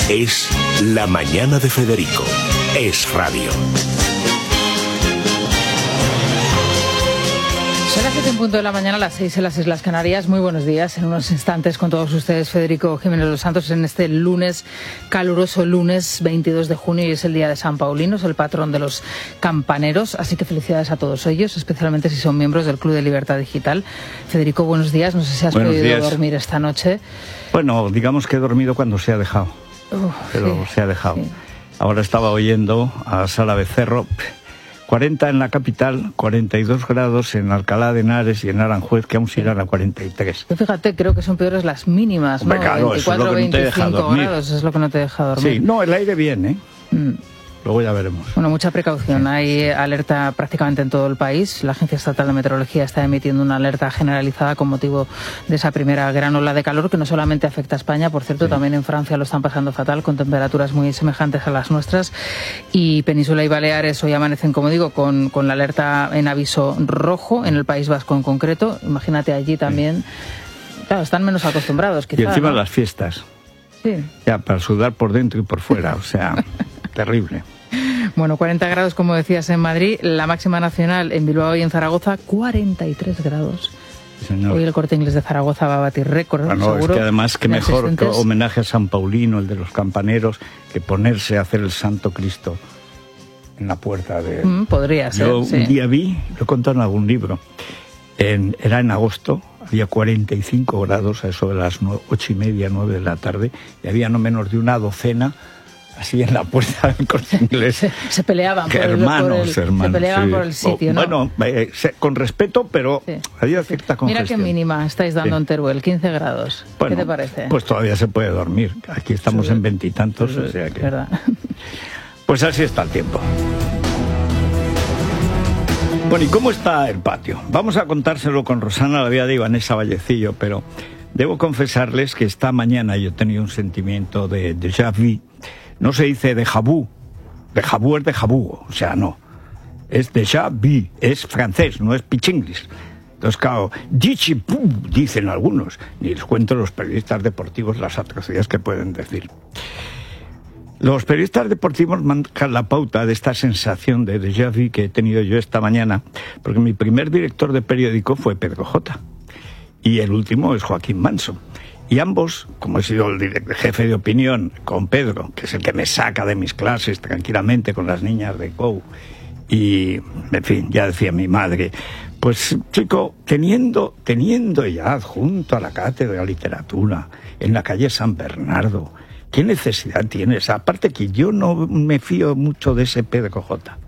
Es La Mañana de Federico. Es radio. Son las 7 en punto de la mañana, las 6 en las Islas Canarias. Muy buenos días. En unos instantes con todos ustedes, Federico Jiménez Los Santos, en este lunes, caluroso lunes 22 de junio, y es el día de San Paulino, es el patrón de los campaneros. Así que felicidades a todos ellos, especialmente si son miembros del Club de Libertad Digital. Federico, buenos días. No sé si has podido dormir esta noche. Bueno, digamos que he dormido cuando se ha dejado. Se ha dejado. Sí. Ahora estaba oyendo a Sala Becerro. 40 en la capital, 42 grados en Alcalá de Henares y en Aranjuez, que aún irán a 43. Pero fíjate, creo que son peores las mínimas, ¿no? Claro, 24, 25 grados es lo que no te deja dormir. Sí, no, el aire viene, Luego ya veremos. Bueno, mucha precaución. Sí. Hay alerta prácticamente en todo el país. La Agencia Estatal de Meteorología está emitiendo una alerta generalizada con motivo de esa primera gran ola de calor, que no solamente afecta a España, por cierto, también en Francia lo están pasando fatal, con temperaturas muy semejantes a las nuestras. Y Península y Baleares hoy amanecen, como digo, con la alerta en aviso rojo, en el País Vasco en concreto. Imagínate allí también. Claro, están menos acostumbrados, quizás. Y encima, ¿no?, las fiestas. Sí. Ya, para sudar por dentro y por fuera, o sea, terrible. Bueno, 40 grados, como decías, en Madrid. La máxima nacional en Bilbao y en Zaragoza, 43 grados. Señor. Hoy el Corte Inglés de Zaragoza va a batir récord, bueno, seguro. Es que además, que mejor que homenaje a San Paulino, el de los campaneros, que ponerse a hacer el Santo Cristo en la puerta de... podría ser, Yo sí. Un día vi, lo he contado en algún libro, era en agosto, había 45 grados a eso de las 8:30, 9 de la tarde, y había no menos de una docena así en la puerta del Corte Inglés. Se peleaban por hermanos, se peleaban, sí, por el sitio, ¿no? Bueno, con respeto, pero sí, había cierta congestión. Mira qué mínima estáis dando en Teruel, 15 grados. Bueno, ¿qué te parece? Pues todavía se puede dormir. Aquí estamos en 20 y tantos, o sea que... ¿Verdad? Pues así está el tiempo. Bueno, ¿y cómo está el patio? Vamos a contárselo con Rosana Lavia y Vanessa Vallecillo, pero debo confesarles que esta mañana yo he tenido un sentimiento de déjà vu. No se dice déjà vu. Déjà vu es déjà vu, o sea, no. Es déjà vu, es francés, no es pichinglis. Entonces, claro, dicen algunos. Ni les cuento a los periodistas deportivos las atrocidades que pueden decir. Los periodistas deportivos marcan la pauta de esta sensación de déjà vu que he tenido yo esta mañana, porque mi primer director de periódico fue Pedro J. Y el último es Joaquín Manso. Y ambos, como he sido el jefe de opinión con Pedro, que es el que me saca de mis clases tranquilamente con las niñas de COU, y, en fin, ya decía mi madre, pues, chico, teniendo ya adjunto a la Cátedra de Literatura en la calle San Bernardo, ¿qué necesidad tienes? Aparte que yo no me fío mucho de ese Pedro J.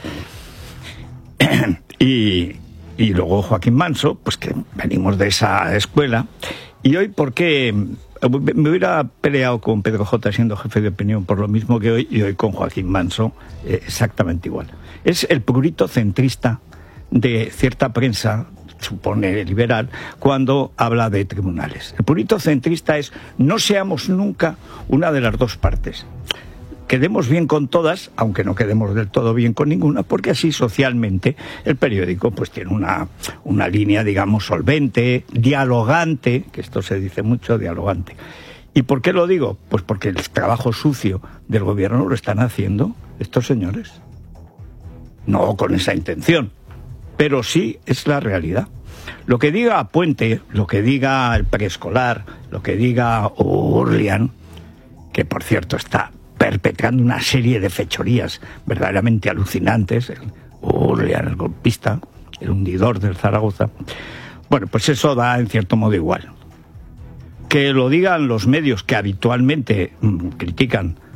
Y luego Joaquín Manso, pues que venimos de esa escuela. Y hoy, ¿por qué? Me hubiera peleado con Pedro J. siendo jefe de opinión por lo mismo que hoy, y hoy con Joaquín Manso exactamente igual. Es el prurito centrista de cierta prensa, supone liberal, cuando habla de tribunales. El purito centrista es: no seamos nunca una de las dos partes. Quedemos bien con todas, aunque no quedemos del todo bien con ninguna, porque así socialmente el periódico pues tiene una línea, digamos, solvente, dialogante, que esto se dice mucho, dialogante. ¿Y por qué lo digo? Pues porque el trabajo sucio del gobierno lo están haciendo estos señores. No con esa intención, pero sí es la realidad. Lo que diga Puente, lo que diga el preescolar, lo que diga Urlian, que por cierto está perpetrando una serie de fechorías verdaderamente alucinantes, el Urlian, el golpista, el hundidor del Zaragoza, bueno, pues eso da en cierto modo igual. Que lo digan los medios que habitualmente critican